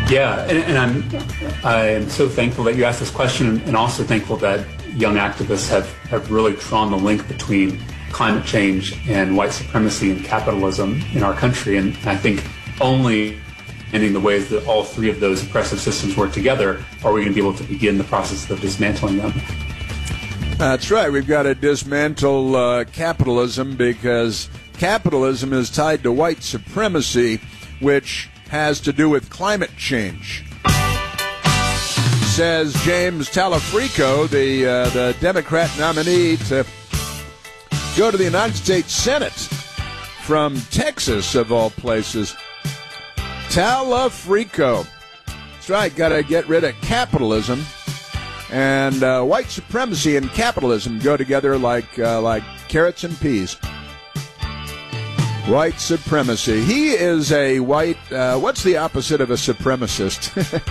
Yeah, and I'm so thankful that you asked this question, and also thankful that young activists have really drawn the link between climate change and white supremacy and capitalism in our country. And I think only in the ways that all three of those oppressive systems work together are we going to be able to begin the process of dismantling them. That's right. We've got to dismantle capitalism, because capitalism is tied to white supremacy, which has to do with climate change. Says James Talafrico, the Democrat nominee to go to the United States Senate from Texas, of all places. Talafrico. That's right, got to get rid of capitalism. And white supremacy and capitalism go together like carrots and peas. White supremacy. He is a white, what's the opposite of a supremacist?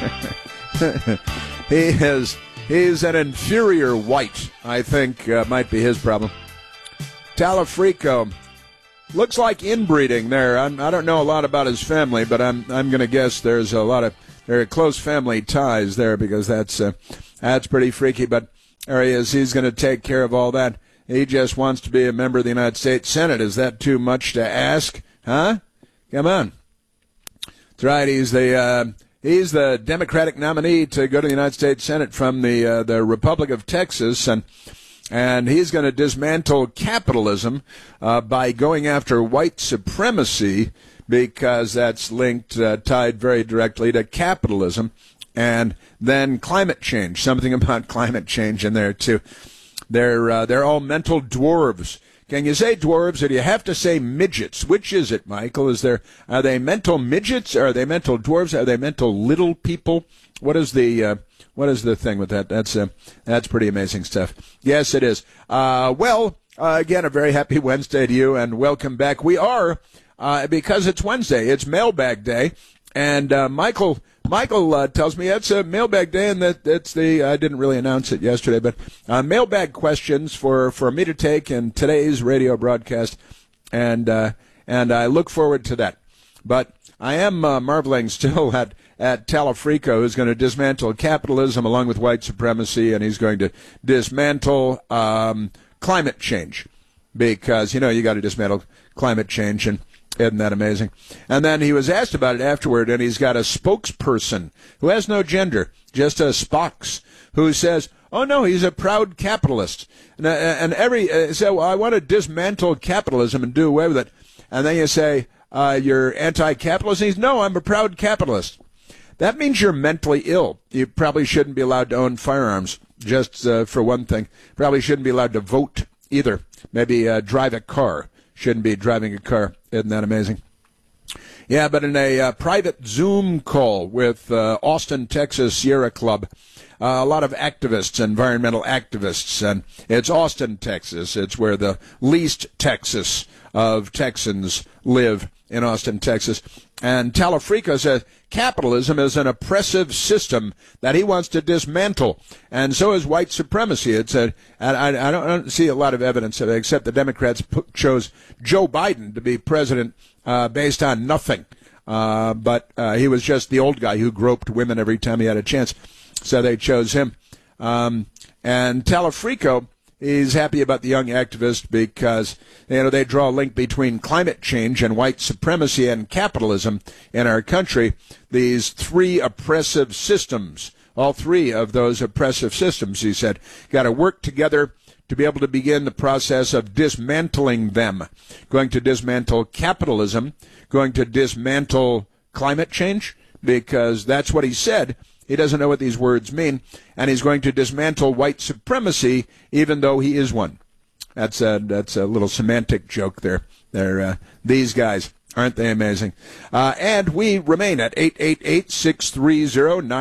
He's an inferior white, I think, might be his problem. Talafrico. Looks like inbreeding there. I don't know a lot about his family, but I'm going to guess there's a lot of very close family ties there, because that's pretty freaky. But there he is. He's going to take care of all that. He just wants to be a member of the United States Senate. Is that too much to ask? Huh? Come on. That's right. He's the Democratic nominee to go to the United States Senate from the Republic of Texas, and he's going to dismantle capitalism by going after white supremacy, because that's linked, tied very directly to capitalism, and then climate change. Something about climate change in there too. They're all mental dwarves. Can you say dwarves, or do you have to say midgets? Which is it, Michael? Are they mental midgets? Or are they mental dwarves? Are they mental little people? What is the thing with that? That's pretty amazing stuff. Yes, it is. Again, a very happy Wednesday to you, and welcome back. We are, because it's Wednesday, it's Mailbag Day, and Michael tells me it's a mailbag day, and that's I didn't really announce it yesterday, but mailbag questions for me to take in today's radio broadcast, and I look forward to that. But I am marveling still at Talafrico, who's going to dismantle capitalism along with white supremacy, and he's going to dismantle climate change, because, you got to dismantle climate change, and isn't that amazing? And then he was asked about it afterward, and he's got a spokesperson who has no gender, just a Spox, who says, oh, no, he's a proud capitalist. So I want to dismantle capitalism and do away with it. And then you say, you're anti-capitalist? And he's, no, I'm a proud capitalist. That means you're mentally ill. You probably shouldn't be allowed to own firearms, just for one thing. Probably shouldn't be allowed to vote either. Maybe drive a car. Shouldn't be driving a car. Isn't that amazing? Yeah, but in a private Zoom call with Austin, Texas Sierra Club, a lot of activists, environmental activists, and it's Austin, Texas. It's where the least Texas of Texans live, in Austin, Texas. And Talafrico says capitalism is an oppressive system that he wants to dismantle, and so is white supremacy. I don't see a lot of evidence of it, except the Democrats chose Joe Biden to be president based on nothing. But he was just the old guy who groped women every time he had a chance, so they chose him. And Talafrico, he's happy about the young activist because, they draw a link between climate change and white supremacy and capitalism in our country. These three oppressive systems, all three of those oppressive systems, he said, got to work together to be able to begin the process of dismantling them. Going to dismantle capitalism, going to dismantle climate change, because that's what he said. He doesn't know what these words mean, and he's going to dismantle white supremacy, even though he is one. That's a little semantic joke there. These guys, aren't they amazing? And we remain at 888-630-9